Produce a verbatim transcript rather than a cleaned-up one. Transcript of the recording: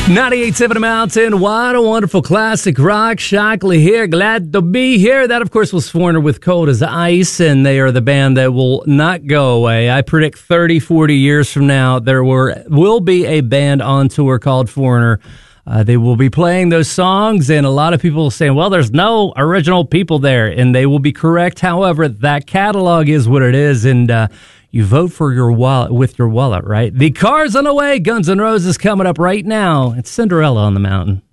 ninety-eight point seven Mountain, what a wonderful classic rock. Shockley here, glad to be here. That, of course, was Foreigner with Cold as Ice, and they are the band that will not go away. I predict thirty, forty years from now, there were, will be a band on tour called Foreigner. Uh, they will be playing those songs, and a lot of people saying, well, there's no original people there, and they will be correct. However, that catalog is what it is, and uh, you vote for your wallet with your wallet, right? The Cars on the way, Guns N' Roses coming up right now. It's Cinderella on the Mountain.